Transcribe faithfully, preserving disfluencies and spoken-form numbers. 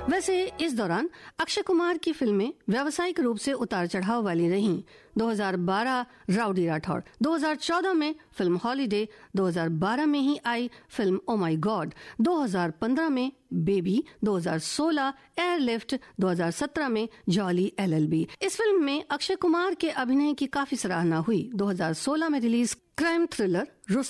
वैसे इस दौरान अक्षय कुमार की फिल्में व्यावसायिक रूप से उतार चढ़ाव वाली रहीं। दो हज़ार बारह राउडी राठौड़, दो हज़ार चौदह में फिल्म हॉलीडे, दो हज़ार बारह में ही आई फिल्म ओ माय गॉड, दो हज़ार पंद्रह में बेबी, दो हज़ार सोलह एयरलिफ्ट, दो हज़ार सत्रह में जॉली एलएलबी। इस फिल्म में अक्षय कुमार के अभिनय की काफी सराहना हुई। दो हज़ार सोलह में रिलीज क्राइम थ्रिलर रुस्तम